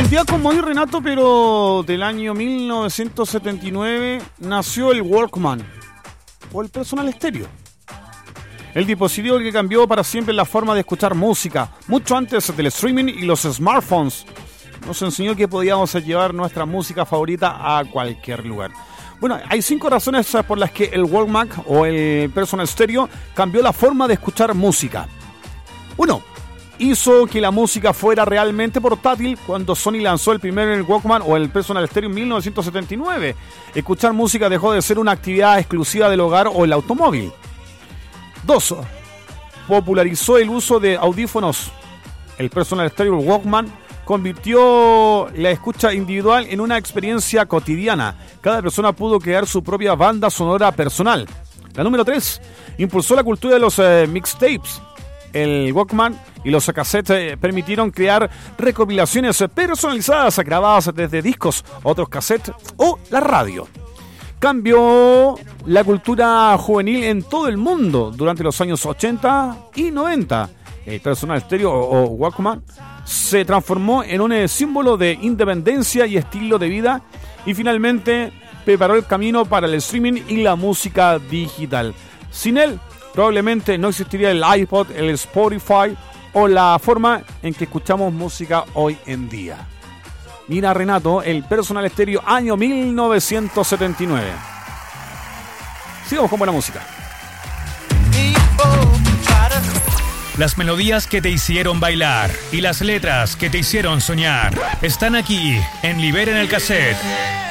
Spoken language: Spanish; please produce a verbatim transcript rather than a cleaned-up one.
Un día como hoy, Renato, pero del año mil novecientos setenta y nueve, nació el Walkman, o el Personal Stereo. El dispositivo que cambió para siempre la forma de escuchar música, mucho antes del streaming y los smartphones. Nos enseñó que podíamos llevar nuestra música favorita a cualquier lugar. Bueno, hay cinco razones por las que el Walkman o el Personal Stereo cambió la forma de escuchar música. Uno, hizo que la música fuera realmente portátil cuando Sony lanzó el primer Walkman o el Personal Stereo en mil novecientos setenta y nueve. Escuchar música dejó de ser una actividad exclusiva del hogar o el automóvil. Dos, popularizó el uso de audífonos. El Personal Stereo Walkman convirtió la escucha individual en una experiencia cotidiana. Cada persona pudo crear su propia banda sonora personal. La número tres, impulsó la cultura de los eh, mixtapes. El Walkman y los cassettes eh, permitieron crear recopilaciones personalizadas grabadas desde discos, otros cassettes o la radio. Cambió la cultura juvenil en todo el mundo durante los años ochenta y noventa. El Personal Stereo o, o Walkman se transformó en un símbolo de independencia y estilo de vida y finalmente preparó el camino para el streaming y la música digital. Sin él, probablemente no existiría el iPod, el Spotify o la forma en que escuchamos música hoy en día. Mira, Renato, el Personal Stereo año mil novecientos setenta y nueve. Sigamos con buena música. Las melodías que te hicieron bailar y las letras que te hicieron soñar están aquí en Liberen el Cassette.